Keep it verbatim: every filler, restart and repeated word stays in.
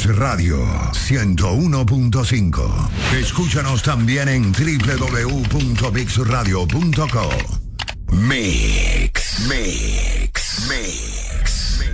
Radio ciento uno punto cinco. Escúchanos también en doble u doble u doble u punto mix radio punto co. Mix, mix, mix.